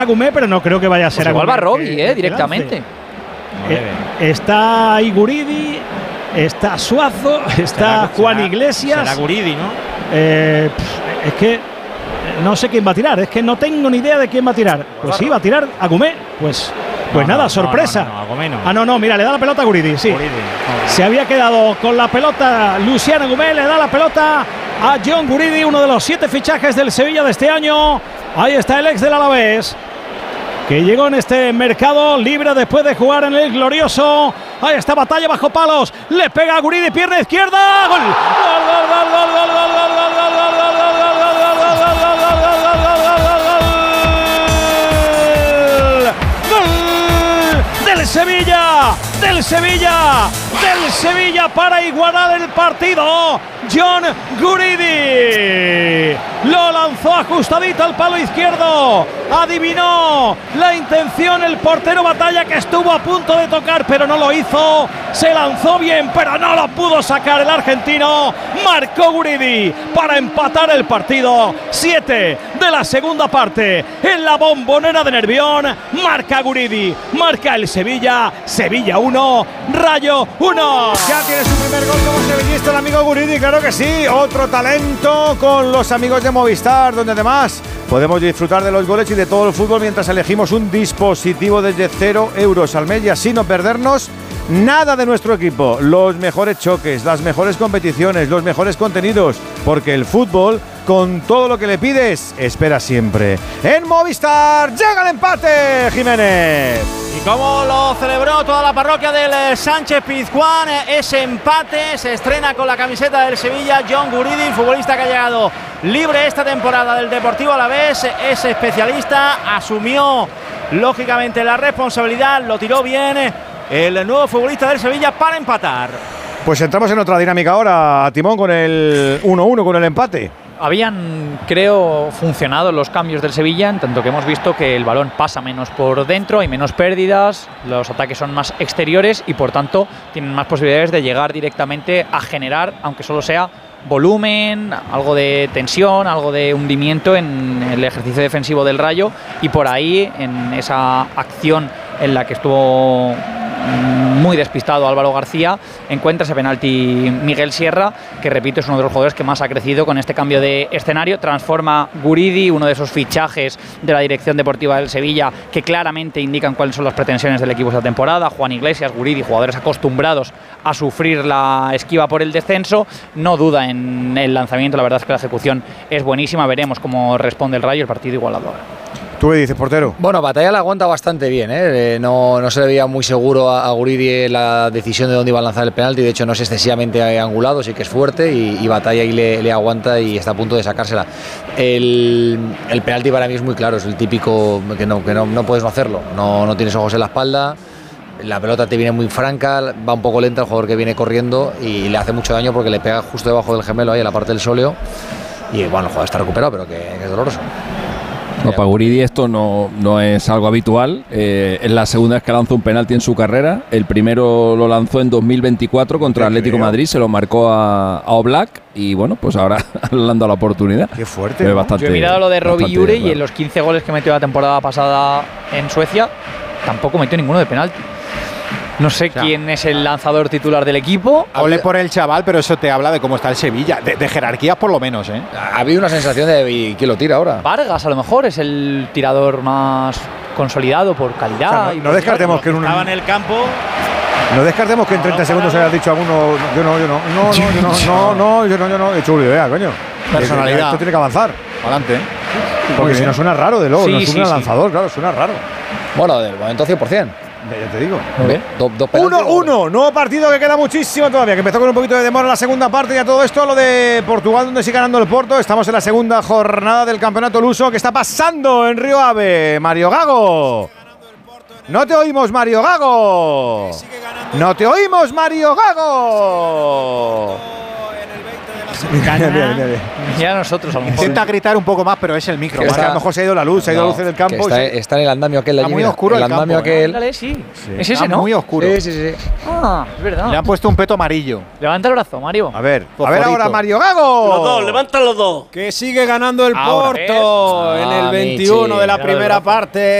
Agumé, pero no creo que vaya a ser pues igual Agumé. Va Robbie, directamente. Está Iguridi, está Suazo, está Juan Iglesias. Será Guridi, ¿no? Es que no sé quién va a tirar, es que no tengo ni idea de quién va a tirar. Pues sí, va a tirar Agumé. Pues nada, sorpresa. Agumé no. Ah, no, mira, le da la pelota a Guridi, sí. Se había quedado con la pelota Luciano Agumé, le da la pelota a John Guridi, uno de los 7 fichajes del Sevilla de este año. Ahí está el ex del Alavés, que llegó en este mercado libre después de jugar en el glorioso. Ahí está, batalla bajo palos. Le pega a Guridi, pierna izquierda. ¡Gol! Del Sevilla para igualar el partido. John Guridi lo lanzó ajustadito al palo izquierdo. Adivinó la intención el portero Batalla, que estuvo a punto de tocar, pero no lo hizo. Se lanzó bien, pero no lo pudo sacar el argentino. Marcó Guridi para empatar el partido. 7 de la segunda parte en la Bombonera de Nervión. Marca Guridi, marca el Sevilla. Sevilla 1, Rayo 1. Ya tiene su primer gol como sevillista el amigo Guridi, claro que sí. Otro talento con los amigos de Movistar, donde además podemos disfrutar de los goles y de todo el fútbol mientras elegimos un dispositivo desde 0 euros al mes, y así no perdernos nada de nuestro equipo. Los mejores choques, las mejores competiciones, los mejores contenidos, porque el fútbol, con todo lo que le pides, espera siempre. En Movistar llega el empate, Jiménez. Y cómo lo celebró toda la parroquia del Sánchez Pizjuán, ese empate. Se estrena con la camiseta del Sevilla John Guridi, futbolista que ha llegado libre esta temporada del Deportivo Alavés. Es especialista, asumió lógicamente la responsabilidad, lo tiró bien el nuevo futbolista del Sevilla para empatar. Pues entramos en otra dinámica ahora, Timón, con el 1-1, con el empate. Habían, creo, funcionado los cambios del Sevilla, en tanto que hemos visto que el balón pasa menos por dentro, hay menos pérdidas, los ataques son más exteriores y por tanto tienen más posibilidades de llegar directamente a generar, aunque solo sea volumen, algo de tensión, algo de hundimiento en el ejercicio defensivo del Rayo, y por ahí, en esa acción en la que estuvo muy despistado Álvaro García, encuentra ese penalti Miguel Sierra, que repito es uno de los jugadores que más ha crecido con este cambio de escenario. Transforma Guridi, uno de esos fichajes de la dirección deportiva del Sevilla que claramente indican cuáles son las pretensiones del equipo esta temporada. Juan Iglesias, Guridi, jugadores acostumbrados a sufrir la esquiva por el descenso. No duda en el lanzamiento, la verdad es que la ejecución es buenísima. Veremos cómo responde el Rayo, el partido igualado ahora. ¿Tú qué dices, portero? Bueno, Batalla la aguanta bastante bien, ¿eh? No se le veía muy seguro a Guridi la decisión de dónde iba a lanzar el penalti. De hecho, no es excesivamente angulado, sí que es fuerte, y Batalla ahí le aguanta y está a punto de sacársela. El penalti para mí es muy claro, es el típico que no puedes no hacerlo. No tienes ojos en la espalda, la pelota te viene muy franca, va un poco lenta el jugador que viene corriendo y le hace mucho daño porque le pega justo debajo del gemelo, ahí en la parte del sóleo. Y bueno, el jugador está recuperado, pero que es doloroso. No, para Guridi esto no es algo habitual. Es la segunda vez que lanza un penalti en su carrera. El primero lo lanzó en 2024 contra Atlético de Madrid, se lo marcó a Oblak y bueno, pues ahora le han dado la oportunidad. Qué fuerte, ¿no? Bastante, yo he mirado lo de Robbie Jure claro. Y en los 15 goles que metió la temporada pasada en Suecia tampoco metió ninguno de penalti. No sé quién es el lanzador titular del equipo. Hable por el chaval, pero eso te habla de cómo está el Sevilla, de jerarquías por lo menos, ¿eh? Ha habido una sensación de ¿quién lo tira ahora? Vargas a lo mejor es el tirador más consolidado por calidad. O sea, no descartemos que estaba en el campo. No descartemos que en 30 segundos hayas dicho alguno. Yo no. He hecho una idea, coño. Personalidad. Esto tiene que avanzar. Adelante. Porque si no suena raro, de luego, Sí, no suena sí. lanzador, claro, suena raro. Bueno, del momento 100%. Ya te digo. 1-1, nuevo partido que queda muchísimo todavía, que empezó con un poquito de demora en la segunda parte. Y a todo esto, lo de Portugal, donde sigue ganando el Porto. Estamos en la segunda jornada del campeonato luso. ¿Qué está pasando en Río Ave? Mario Gago. No te oímos, Mario Gago. No te oímos, Mario Gago. Ya nosotros a lo mejor. Intenta gritar un poco más, pero es el micro. Es que a lo mejor se ha ido la luz, se ha ido la luz en el campo. Está en el andamio aquel. Está muy oscuro el andamio campo, aquel. Ándale, sí. Es Está ese, ¿no? muy oscuro. Sí. Ah, es verdad. Le han puesto un peto amarillo. Levanta el brazo, Mario. A ver Fosforito. ahora Mario Gago. Los dos, levantan los dos. Que sigue ganando el Ahora. Porto en el 21 de la Mira, primera el brazo. parte.